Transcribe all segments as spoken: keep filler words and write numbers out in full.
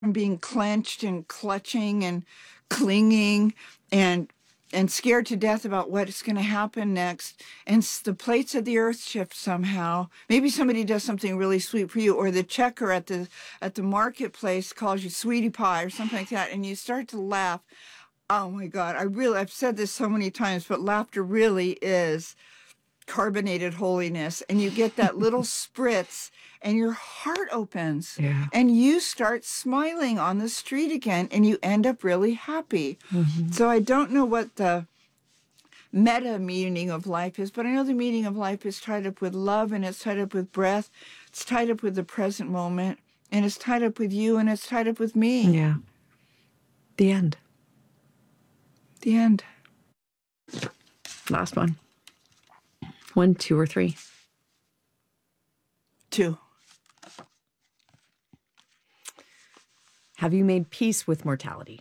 being clenched and clutching and clinging and and scared to death about what's going to happen next. And the plates of the earth shift somehow. Maybe somebody does something really sweet for you, or the checker at the at the marketplace calls you sweetie pie or something like that, and you start to laugh. Oh my God, I really, I've said this so many times, but laughter really is carbonated holiness, and you get that little spritz and your heart opens yeah. and you start smiling on the street again and you end up really happy. Mm-hmm. So I don't know what the meta meaning of life is, but I know the meaning of life is tied up with love, and it's tied up with breath. It's tied up with the present moment, and it's tied up with you, and it's tied up with me. Yeah. The end. The end. Last one. One, two, or three? Two. Have you made peace with mortality?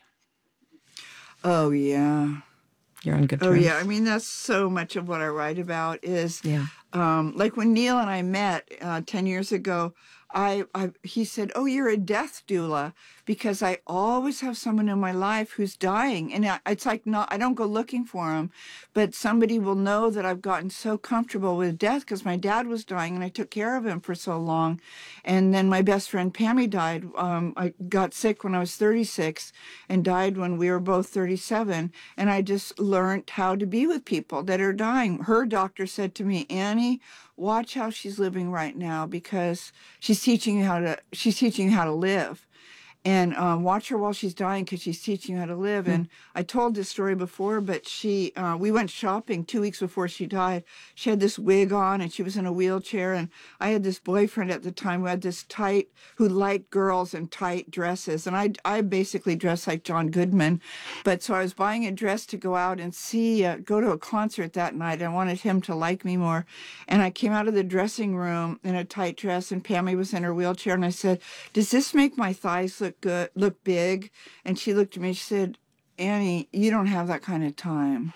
Oh, yeah. You're on good terms. Oh, yeah. I mean, that's so much of what I write about is, yeah. um, like when Neil and I met uh, ten years ago, I, I he said, oh, you're a death doula, because I always have someone in my life who's dying. And I, it's like, not, I don't go looking for them, but somebody will know that I've gotten so comfortable with death because my dad was dying and I took care of him for so long. And then my best friend Pammy died. Um, I got sick when I was thirty-six and died when we were both thirty-seven. And I just learned how to be with people that are dying. Her doctor said to me, Annie, watch how she's living right now, because she's teaching you how to, she's teaching you how to live. And um, watch her while she's dying, because she's teaching you how to live. Mm. And I told this story before, but she, uh, we went shopping two weeks before she died. She had this wig on and she was in a wheelchair. And I had this boyfriend at the time who had this tight, who liked girls in tight dresses. And I, I basically dressed like John Goodman. But so I was buying a dress to go out and see, uh, go to a concert that night. I wanted him to like me more. And I came out of the dressing room in a tight dress, and Pammy was in her wheelchair. And I said, does this make my thighs look good, look big? And she looked at me, she said, Annie, you don't have that kind of time.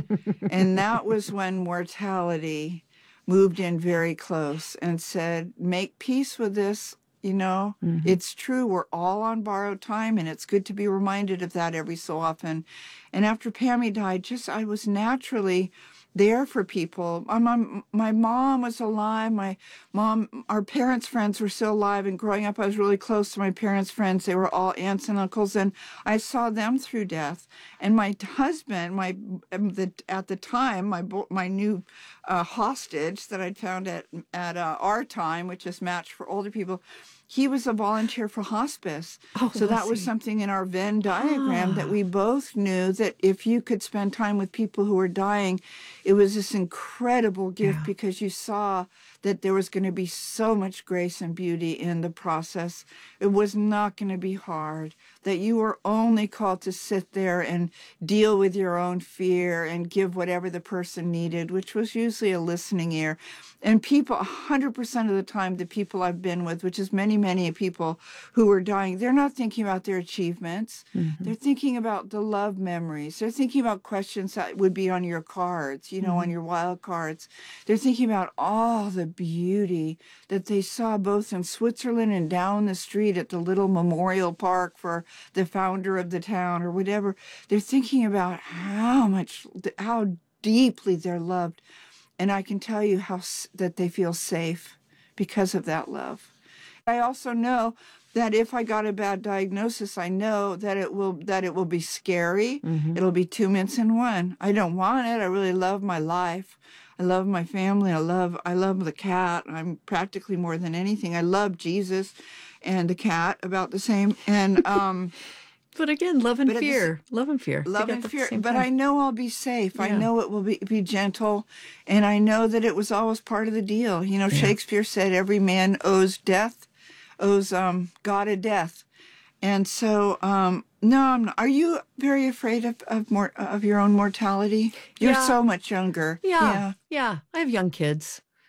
And that was when mortality moved in very close and said, make peace with this. You know, mm-hmm. It's true. We're all on borrowed time, and it's good to be reminded of that every so often. And after Pammy died, just I was naturally there for people. My mom, my mom was alive. My mom, our parents' friends were still alive. And growing up, I was really close to my parents' friends. They were all aunts and uncles, and I saw them through death. And my husband, my the, at the time, my my new uh, hostage that I'd found at at uh, our time, which is Match for Older People, he was a volunteer for hospice. Oh, so that was something in our Venn diagram that we both knew that if you could spend time with people who were dying, it was this incredible gift, yeah. because you saw that there was going to be so much grace and beauty in the process. It was not going to be hard, that you were only called to sit there and deal with your own fear and give whatever the person needed, which was usually a listening ear. And people, one hundred percent of the time, the people I've been with, which is many, many people who are dying, they're not thinking about their achievements. Mm-hmm. They're thinking about the love memories. They're thinking about questions that would be on your cards, you know, mm-hmm. on your wild cards. They're thinking about all the beauty that they saw both in Switzerland and down the street at the little memorial park for the founder of the town or whatever. They're thinking about how much, how deeply they're loved. And I can tell you how that they feel safe because of that love. I also know that if I got a bad diagnosis, I know that it will that it will be scary. Mm-hmm. It'll be two minutes in one. I don't want it. I really love my life. I love my family. I love I love the cat. I'm practically more than anything. I love Jesus and the cat about the same. And um But again, love and fear. Love and fear. Love and fear. But I know I'll be safe. Yeah. I know it will be, be gentle. And I know that it was always part of the deal. You know, yeah. Shakespeare said every man owes death, owes um, God a death. And so, um, no, I'm not. Are you very afraid of of, more, of your own mortality? You're yeah. so much younger. Yeah. yeah. Yeah. I have young kids.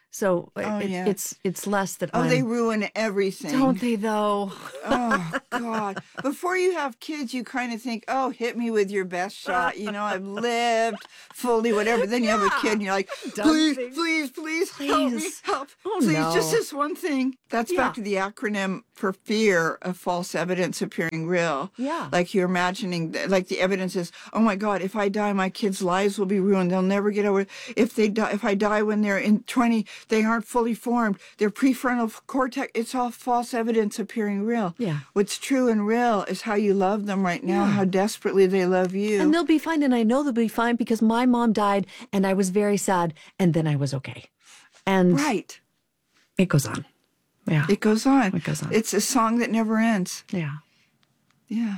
So Oh, it, yeah. it's it's less that Oh, I'm- they ruin everything. don't they though? Oh, God. Before you have kids, you kind of think, oh, hit me with your best shot. You know, I've lived fully, whatever. Then you have a kid and you're like, Done please, things. please, please, help me, Please. help. Oh, please, no. just this one thing. That's Yeah. back to the acronym for fear of false evidence appearing real. Yeah. Like you're imagining, like the evidence is, oh my God, if I die, my kids' lives will be ruined. They'll never get over it. If they die, if I die when they're in twenty, they aren't fully formed. Their prefrontal cortex, it's all false evidence appearing real. Yeah. What's true and real is how you love them right now, Yeah. how desperately they love you. And they'll be fine, and I know they'll be fine because my mom died, and I was very sad, and then I was okay. And Right. it goes on. Yeah. It goes on. It goes on. It's a song that never ends. yeah. Yeah.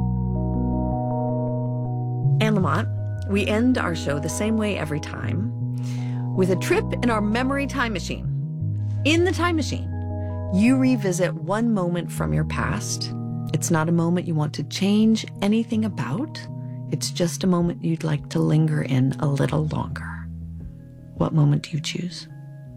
Anne Lamott, we end our show the same way every time, with a trip in our memory time machine. In the time machine, you revisit one moment from your past. It's not a moment you want to change anything about. It's just a moment you'd like to linger in a little longer. What moment do you choose?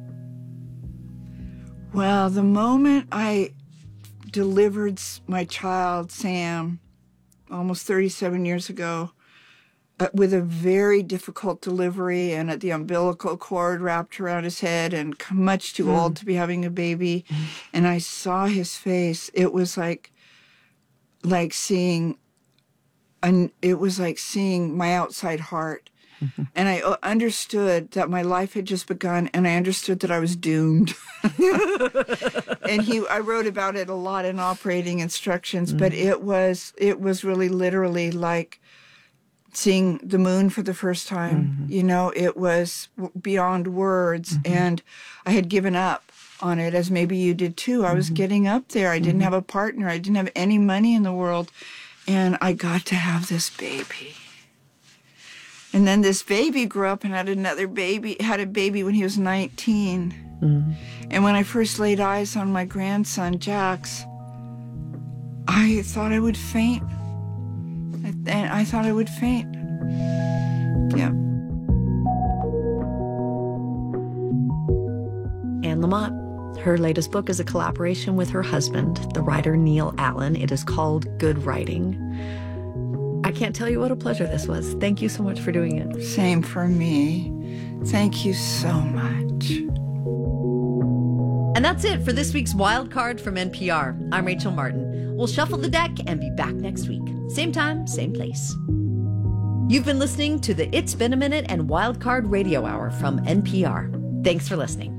Well, the moment I delivered s- my child, Sam, almost thirty-seven years ago, uh, with a very difficult delivery and at the umbilical cord wrapped around his head and c- much too old to be having a baby, and I saw his face, it was like, like seeing, an, it was like seeing my outside heart. And I uh, understood that my life had just begun, and I understood that I was doomed. And he, I wrote about it a lot in operating instructions, but it was, it was really literally like seeing the moon for the first time. You know, it was w- beyond words, and I had given up on it, as maybe you did too. I was getting up there. I didn't have a partner. I didn't have any money in the world, and I got to have this baby. And then this baby grew up and had another baby, had a baby when he was nineteen. Mm-hmm. And when I first laid eyes on my grandson, Jax, I thought I would faint. And I thought I would faint. Yeah. Anne Lamott. Her latest book is a collaboration with her husband, the writer Neil Allen. It is called Good Writing. I can't tell you what a pleasure this was. Thank you so much for doing it. Same for me. Thank you so much. And that's it for this week's Wild Card from N P R. I'm Rachel Martin. We'll shuffle the deck and be back next week. Same time, same place. You've been listening to the It's Been a Minute and Wild Card Radio Hour from N P R. Thanks for listening.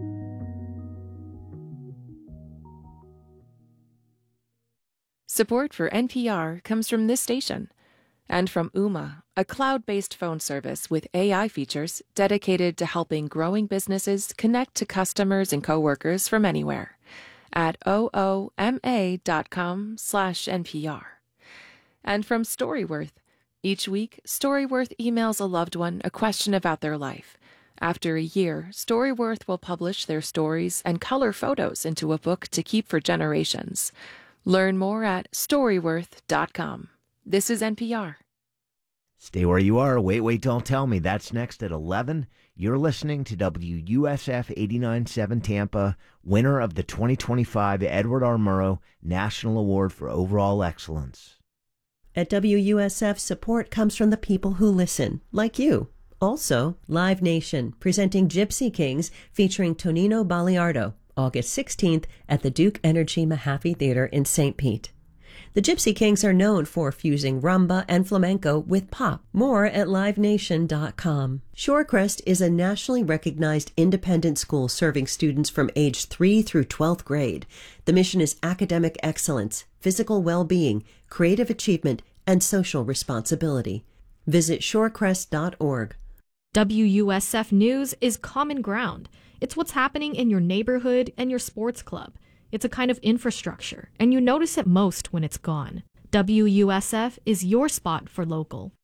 Support for N P R comes from this station and from Ooma, a cloud-based phone service with A I features dedicated to helping growing businesses connect to customers and coworkers from anywhere at ooma dot com slash N P R. And from Storyworth. Each week, Storyworth emails a loved one a question about their life. After a year, Storyworth will publish their stories and color photos into a book to keep for generations. Learn more at storyworth dot com. This is N P R. Stay where you are. Wait, wait, don't tell me. That's next at eleven. You're listening to W U S F eighty-nine point seven Tampa, winner of the twenty twenty-five Edward R. Murrow National Award for Overall Excellence. At W U S F, support comes from the people who listen, like you. Also, Live Nation, presenting Gypsy Kings, featuring Tonino Baliardo, August sixteenth at the Duke Energy Mahaffey Theater in Saint Pete. The Gypsy Kings are known for fusing rumba and flamenco with pop. More at live nation dot com. Shorecrest is a nationally recognized independent school serving students from age three through twelfth grade. The mission is academic excellence, physical well-being, creative achievement, and social responsibility. Visit shorecrest dot org. W U S F News is common ground. It's what's happening in your neighborhood and your sports club. It's a kind of infrastructure, and you notice it most when it's gone. W U S F is your spot for local.